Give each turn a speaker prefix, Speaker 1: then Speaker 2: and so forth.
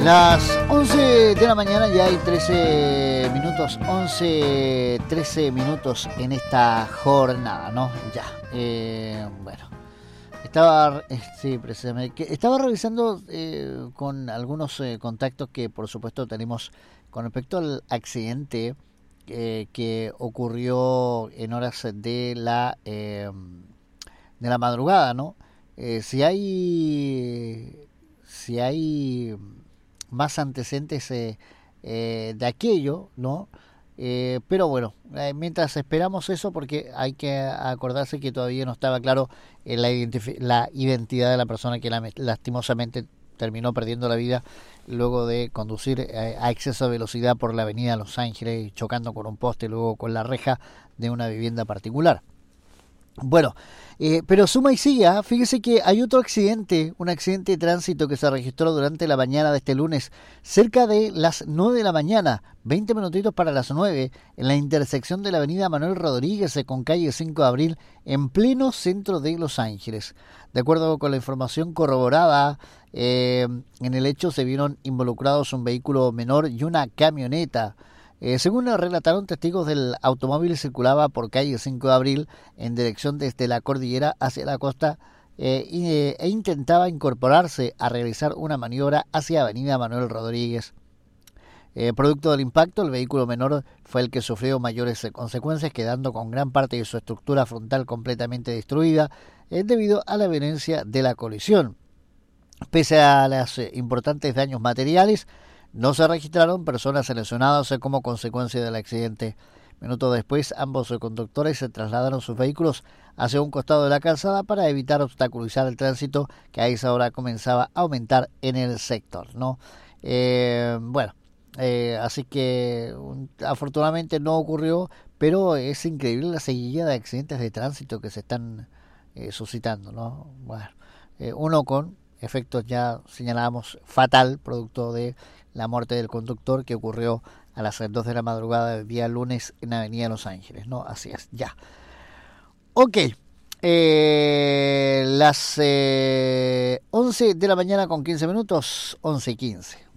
Speaker 1: Las 11 de la mañana, ya hay 13 minutos, 11, 13 minutos en esta jornada, ¿no? Ya, bueno, estaba, sí, precisamente, estaba revisando con algunos contactos que por supuesto tenemos con respecto al accidente que ocurrió en horas de la madrugada, ¿no? Si hay más antecedentes de aquello, ¿no? Pero bueno, mientras esperamos eso, porque hay que acordarse que todavía no estaba claro la identidad de la persona que lastimosamente terminó perdiendo la vida luego de conducir a exceso de velocidad por la avenida Los Ángeles, chocando con un poste y luego con la reja de una vivienda particular. Bueno, pero suma y sigue, fíjese que hay otro accidente, un accidente de tránsito que se registró durante la mañana de este lunes, cerca de las 9 de la mañana, 20 minutitos para las 9, en la intersección de la avenida Manuel Rodríguez con calle 5 de abril, en pleno centro de Los Ángeles. De acuerdo con la información corroborada, en el hecho se vieron involucrados un vehículo menor y una camioneta. Según relataron testigos, del automóvil circulaba por calle 5 de abril en dirección desde la cordillera hacia la costa e intentaba incorporarse a realizar una maniobra hacia avenida Manuel Rodríguez. Producto del impacto, el vehículo menor fue el que sufrió mayores consecuencias, quedando con gran parte de su estructura frontal completamente destruida debido a la violencia de la colisión. Pese a los importantes daños materiales, no se registraron personas lesionadas como consecuencia del accidente. Minutos después, ambos conductores se trasladaron sus vehículos hacia un costado de la calzada para evitar obstaculizar el tránsito que a esa hora comenzaba a aumentar en el sector, ¿no? Así que afortunadamente no ocurrió, pero es increíble la seguidilla de accidentes de tránsito que se están suscitando, ¿no? Bueno, uno con efectos ya señalábamos fatal, producto de la muerte del conductor que ocurrió a las 2 de la madrugada del día lunes en Avenida Los Ángeles, ¿no? Así es, ya. Ok, las 11 de la mañana con 15 minutos, 11:15.